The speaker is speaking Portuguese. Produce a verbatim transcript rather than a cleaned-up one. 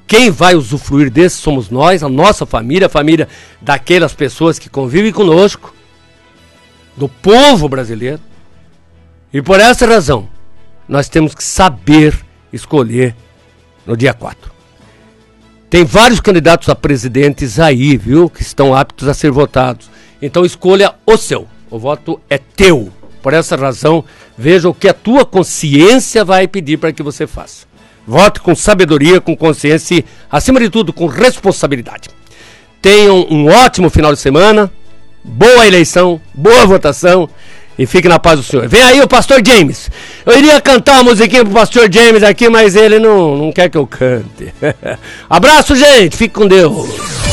quem vai usufruir desse somos nós, a nossa família, a família daquelas pessoas que convivem conosco, do povo brasileiro. E por essa razão, nós temos que saber escolher no dia quatro. Tem vários candidatos a presidentes aí, viu, que estão aptos a ser votados. Então escolha o seu. O voto é teu. Por essa razão, veja o que a tua consciência vai pedir para que você faça. Vote com sabedoria, com consciência e, acima de tudo, com responsabilidade. Tenham um ótimo final de semana, boa eleição, boa votação e fique na paz do Senhor. Vem aí o pastor James. Eu iria cantar uma musiquinha pro pastor James aqui, mas ele não, não quer que eu cante. Abraço, gente. Fique com Deus.